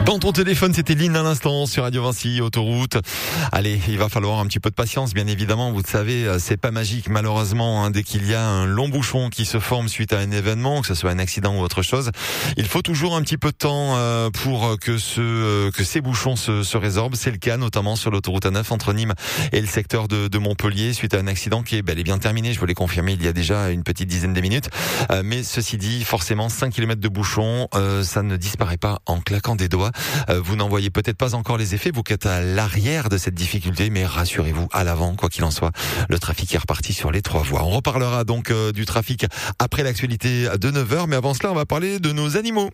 Dans ton téléphone, c'était Lynn à l'instant sur Radio Vinci, Autoroute. Allez, il va falloir un petit peu de patience, bien évidemment. Vous le savez, c'est pas magique, malheureusement, dès qu'il y a un long bouchon qui se forme suite à un événement, que ce soit un accident ou autre chose. Il faut toujours un petit peu de temps pour que ces bouchons se résorbent. C'est le cas notamment sur l'autoroute A9 entre Nîmes et le secteur de Montpellier suite à un accident qui est bel et bien terminé. Je vous l'ai confirmé il y a déjà une petite dizaine de minutes. Mais ceci dit, forcément, 5 km de bouchon, ça ne disparaît pas en claquant des doigts. Vous n'en voyez peut-être pas encore les effets, vous qui êtes à l'arrière de cette difficulté, mais rassurez-vous, à l'avant, quoi qu'il en soit, le trafic est reparti sur les 3 voies. On reparlera donc du trafic après l'actualité de 9h, mais avant cela, on va parler de nos animaux.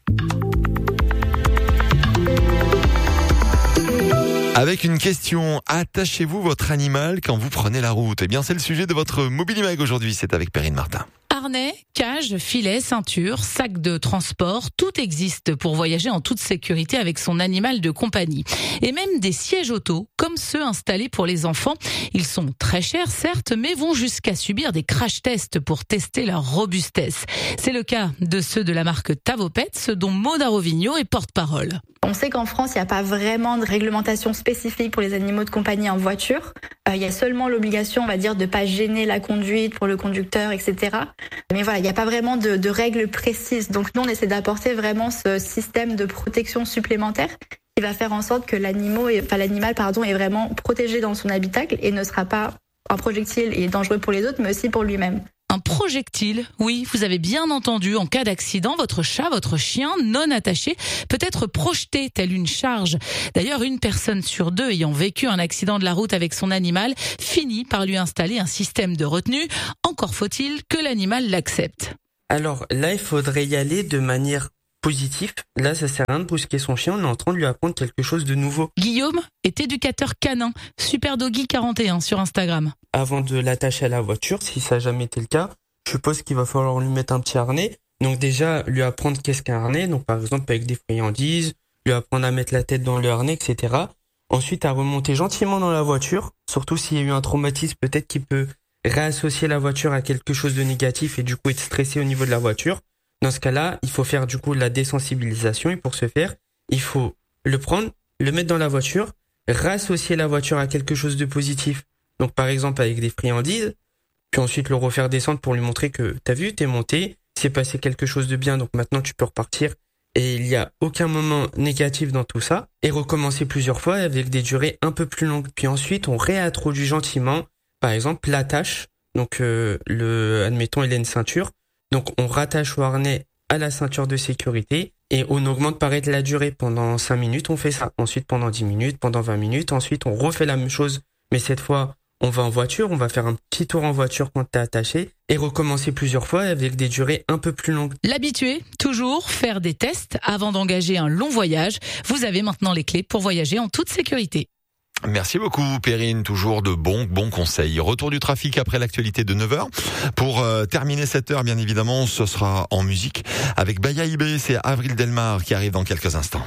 Avec une question, attachez-vous votre animal quand vous prenez la route? Eh bien, c'est le sujet de votre Mobilimag aujourd'hui, c'est avec Perrine Martin. Harnais, cage, filet, ceinture, sac de transport, tout existe pour voyager en toute sécurité avec son animal de compagnie. Et même des sièges auto, comme ceux installés pour les enfants. Ils sont très chers, certes, mais vont jusqu'à subir des crash tests pour tester leur robustesse. C'est le cas de ceux de la marque Tavopets, dont Maud Arovigno est porte-parole. On sait qu'en France, il n'y a pas vraiment de réglementation spécifique pour les animaux de compagnie en voiture. Il y a seulement l'obligation, on va dire, de pas gêner la conduite pour le conducteur, etc. Mais voilà, il n'y a pas vraiment de règles précises. Donc nous, on essaie d'apporter vraiment ce système de protection supplémentaire qui va faire en sorte que l'animal est vraiment protégé dans son habitacle et ne sera pas un projectile et dangereux pour les autres, mais aussi pour lui-même. Un projectile, oui, vous avez bien entendu, en cas d'accident, votre chat, votre chien non attaché peut être projeté tel une charge. D'ailleurs, une personne sur 2 ayant vécu un accident de la route avec son animal finit par lui installer un système de retenue. Encore faut-il que l'animal l'accepte. Alors là, il faudrait y aller de manière positive. Là, ça sert à rien de brusquer son chien, on est en train de lui apprendre quelque chose de nouveau. Guillaume est éducateur canin, SuperDoggy41 sur Instagram. Avant de l'attacher à la voiture, si ça n'a jamais été le cas, je suppose qu'il va falloir lui mettre un petit harnais. Donc déjà, lui apprendre qu'est-ce qu'un harnais, donc par exemple avec des friandises, lui apprendre à mettre la tête dans le harnais, etc. Ensuite, à remonter gentiment dans la voiture, surtout s'il y a eu un traumatisme, peut-être qu'il peut réassocier la voiture à quelque chose de négatif et du coup être stressé au niveau de la voiture. Dans ce cas-là, il faut faire du coup la désensibilisation et pour ce faire, il faut le prendre, le mettre dans la voiture, réassocier la voiture à quelque chose de positif. Donc par exemple avec des friandises, puis ensuite le refaire descendre pour lui montrer que t'as vu, t'es monté, c'est passé quelque chose de bien, donc maintenant tu peux repartir et il n'y a aucun moment négatif dans tout ça. Et recommencer plusieurs fois avec des durées un peu plus longues. Puis ensuite on réintroduit gentiment, par exemple l'attache, donc admettons il a une ceinture, donc on rattache au harnais à la ceinture de sécurité et on augmente pareil la durée. Pendant 5 minutes, on fait ça. Ensuite, pendant 10 minutes, pendant 20 minutes. Ensuite, on refait la même chose. Mais cette fois, on va en voiture. On va faire un petit tour en voiture quand t'es attaché et recommencer plusieurs fois avec des durées un peu plus longues. L'habitué, toujours faire des tests avant d'engager un long voyage. Vous avez maintenant les clés pour voyager en toute sécurité. Merci beaucoup Perrine, toujours de bons conseils. Retour du trafic après l'actualité de 9h. Pour terminer cette heure, bien évidemment, ce sera en musique avec Baya Ibé, c'est Avril Delmar qui arrive dans quelques instants.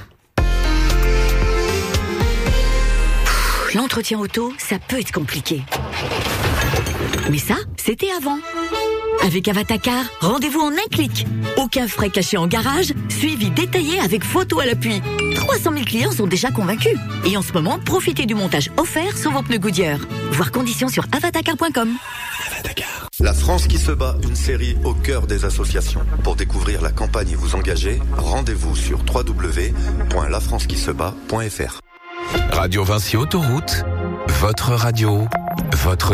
L'entretien auto, ça peut être compliqué. Mais ça, c'était avant. Avec Avatacar, rendez-vous en un clic. Aucun frais cachés en garage, suivi détaillé avec photo à l'appui. 300 000 clients sont déjà convaincus. Et en ce moment, profitez du montage offert sur vos pneus Goodyear. Voir conditions sur avatacar.com. Avatacar. La France qui se bat, une série au cœur des associations. Pour découvrir la campagne et vous engager, rendez-vous sur www.lafrancequisebat.fr. Radio Vinci Autoroute, votre radio, votre